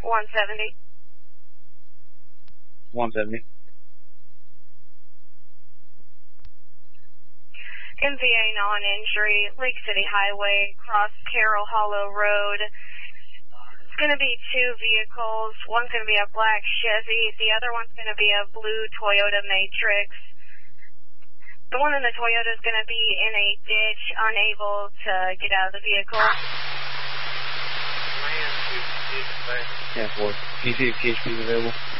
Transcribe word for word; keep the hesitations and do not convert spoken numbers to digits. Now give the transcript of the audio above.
one seventy. one seventy. M V A non-injury, Lake City Highway, cross Carroll Hollow Road. It's going to be two vehicles. One's going to be a black Chevy. The other one's going to be a blue Toyota Matrix. The one in the Toyota is going to be in a ditch, unable to get out of the vehicle. Yeah, for Can you see if K H P is available?